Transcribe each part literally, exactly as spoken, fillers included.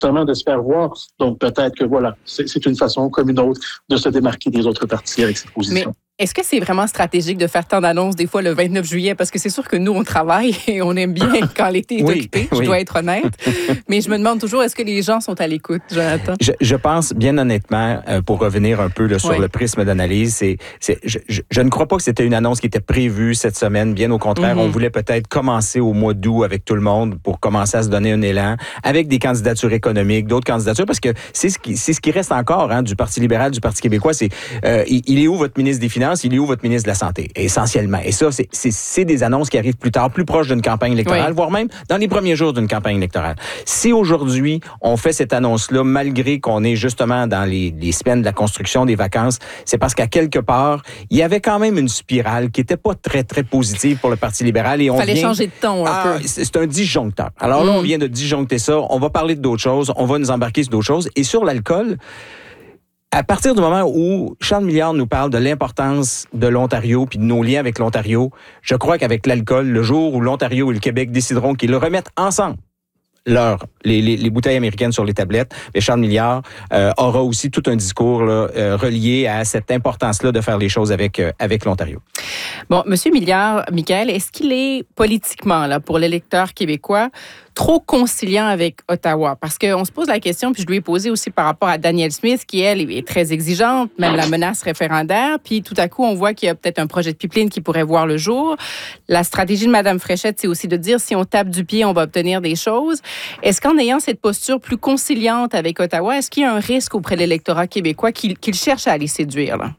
justement de se faire voir. Donc peut-être que voilà, c'est, c'est une façon comme une autre de se démarquer des autres partis avec cette position. Mais est-ce que c'est vraiment stratégique de faire tant d'annonces des fois le vingt-neuf juillet? Parce que c'est sûr que nous, on travaille et on aime bien quand l'été est oui, occupé, je oui. dois être honnête. Mais je me demande toujours, est-ce que les gens sont à l'écoute, Jonathan? Je, je pense, bien honnêtement, euh, pour revenir un peu là, sur oui. le prisme d'analyse, c'est, c'est, je, je, je ne crois pas que c'était une annonce qui était prévue cette semaine. Bien au contraire, mm-hmm. on voulait peut-être commencer au mois d'août avec tout le monde pour commencer à se donner un élan, avec des candidatures économiques, d'autres candidatures, parce que c'est ce qui, c'est ce qui reste encore hein, du Parti libéral, du Parti québécois. C'est euh, il, il est où votre ministre des Finances? Il est où votre ministre de la Santé? Essentiellement. Et ça, c'est, c'est, c'est des annonces qui arrivent plus tard, plus proche d'une campagne électorale, oui. voire même dans les premiers jours d'une campagne électorale. Si aujourd'hui, on fait cette annonce-là, malgré qu'on est justement dans les, les semaines de la construction des vacances, c'est parce qu'à quelque part, il y avait quand même une spirale qui était pas très, très positive pour le Parti libéral. Il fallait vient... changer de ton un ah, peu. C'est un disjoncteur. Alors là, mm. on vient de disjoncter ça. On va parler d'autres choses. On va nous embarquer sur d'autres choses. Et sur l'alcool, à partir du moment où Charles Milliard nous parle de l'importance de l'Ontario puis de nos liens avec l'Ontario, je crois qu'avec l'alcool, le jour où l'Ontario et le Québec décideront qu'ils le remettent ensemble, leur, les, les, les bouteilles américaines sur les tablettes, mais Charles Milliard euh, aura aussi tout un discours là, euh, relié à cette importance-là de faire les choses avec, euh, avec l'Ontario. Bon, Monsieur Milliard, Michaël, est-ce qu'il est politiquement, là, pour l'électeur québécois, trop conciliant avec Ottawa? Parce qu'on se pose la question, puis je lui ai posé aussi par rapport à Danielle Smith, qui, elle, est très exigeante, même la menace référendaire, puis tout à coup, on voit qu'il y a peut-être un projet de pipeline qui pourrait voir le jour. La stratégie de Mme Fréchette, c'est aussi de dire, si on tape du pied, on va obtenir des choses. Est-ce qu'en ayant cette posture plus conciliante avec Ottawa, est-ce qu'il y a un risque auprès de l'électorat québécois qu'il, qu'il cherche à aller séduire, là?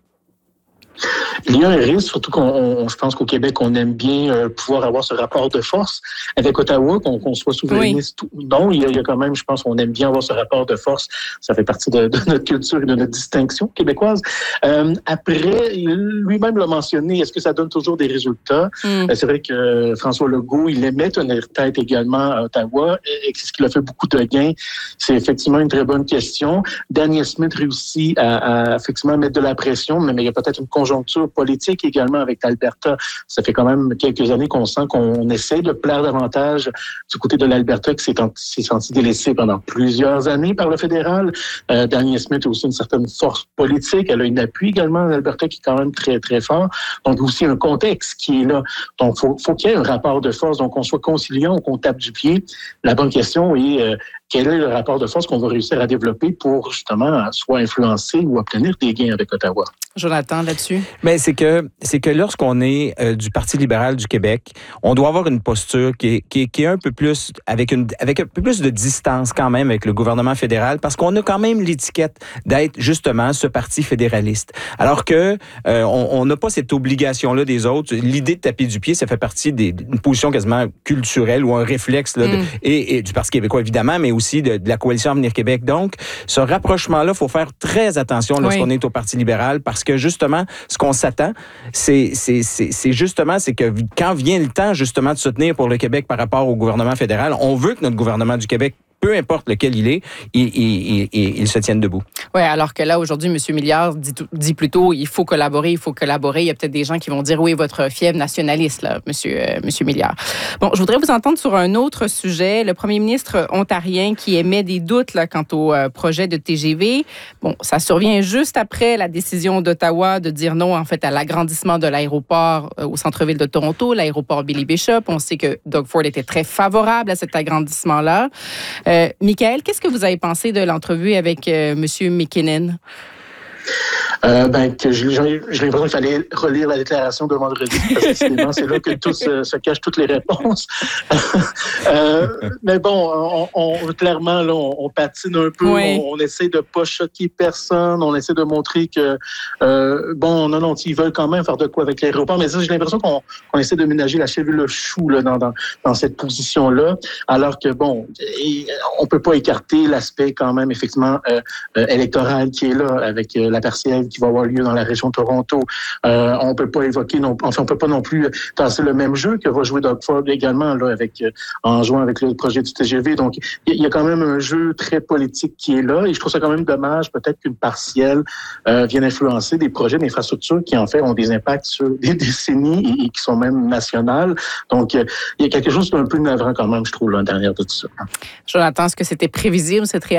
Il y a un risque, surtout qu'on, on, je pense qu'au Québec, on aime bien euh, pouvoir avoir ce rapport de force avec Ottawa, qu'on, qu'on soit souverainiste ou oui. non. Il y, a, il y a quand même, je pense qu'on aime bien avoir ce rapport de force. Ça fait partie de, de notre culture et de notre distinction québécoise. Euh, après, lui-même l'a mentionné, est-ce que ça donne toujours des résultats? Mm. Euh, c'est vrai que François Legault, il aimait tenir tête également à Ottawa et, et c'est ce qui a fait beaucoup de gains. C'est effectivement une très bonne question. Daniel Smith réussit à, à effectivement mettre de la pression, mais, mais il y a peut-être une conjoncture politique également avec l'Alberta. Ça fait quand même quelques années qu'on sent qu'on essaie de plaire davantage du côté de l'Alberta qui s'est, s'est senti délaissé pendant plusieurs années par le fédéral. Euh, Danielle Smith a aussi une certaine force politique. Elle a un appui également à l'Alberta qui est quand même très, très fort. Donc aussi un contexte qui est là. Donc faut, faut qu'il y ait un rapport de force, donc qu'on soit conciliant ou qu'on tape du pied. La bonne question est euh, quel est le rapport de force qu'on va réussir à développer pour justement soit influencer ou obtenir des gains avec Ottawa? Jonathan, là-dessus? Bien, c'est que, c'est que lorsqu'on est euh, du Parti libéral du Québec, on doit avoir une posture qui est, qui est, qui est un peu plus, avec, une, avec un peu plus de distance quand même avec le gouvernement fédéral, parce qu'on a quand même l'étiquette d'être justement ce parti fédéraliste. Alors que euh, on n'a pas cette obligation-là des autres. L'idée de taper du pied, ça fait partie des, d'une position quasiment culturelle ou un réflexe là, de, mm. et, et du Parti québécois, évidemment, mais aussi de, de la coalition Avenir Québec. Donc, ce rapprochement-là, il faut faire très attention lorsqu'on oui. est au Parti libéral, parce que justement, ce qu'on s'attend, c'est, c'est, c'est, c'est justement, c'est que quand vient le temps justement de se tenir pour le Québec par rapport au gouvernement fédéral, on veut que notre gouvernement du Québec, peu importe lequel il est, il, il, il, il se tienne debout. Oui, alors que là, aujourd'hui, M. Milliard dit, dit plutôt il faut collaborer, il faut collaborer. Il y a peut-être des gens qui vont dire oui, votre fièvre nationaliste, là, M. Euh, monsieur Milliard. Bon, je voudrais vous entendre sur un autre sujet. Le premier ministre ontarien qui émet des doutes là, quant au euh, projet de T G V. Bon, ça survient juste après la décision d'Ottawa de dire non, en fait, à l'agrandissement de l'aéroport euh, au centre-ville de Toronto, l'aéroport Billy Bishop. On sait que Doug Ford était très favorable à cet agrandissement-là. Euh, Euh, Michaël, qu'est-ce que vous avez pensé de l'entrevue avec euh, M. McKinnon? Euh, ben, que j'ai, j'ai l'impression qu'il fallait relire la déclaration de vendredi, parce que finalement, c'est là que tout se, se cachent toutes les réponses. euh, mais bon, on, on, clairement, là, on, on patine un peu, oui. on, on essaie de pas choquer personne, on essaie de montrer que, euh, bon, non, non, ils veulent quand même faire de quoi avec l'aéroport, mais ça, j'ai l'impression qu'on, qu'on essaie de ménager la chèvre et le chou là, dans, dans, dans cette position-là, alors que, bon, on peut pas écarter l'aspect quand même, effectivement, euh, euh, électoral qui est là, avec euh, la partielle qui va avoir lieu dans la région de Toronto. Euh, on peut pas évoquer, non, enfin, on peut pas non plus tasser le même jeu que va jouer Doug Ford également, là, avec, en jouant avec le projet du T G V. Donc, il y, y a quand même un jeu très politique qui est là, et je trouve ça quand même dommage, peut-être qu'une partielle euh, vienne influencer des projets d'infrastructure qui, en fait, ont des impacts sur des décennies et, et qui sont même nationales. Donc, euh, il y a quelque chose d'un peu navrant quand même, je trouve, là, derrière tout ça. Jonathan, est-ce que c'était prévisible, cette réaction?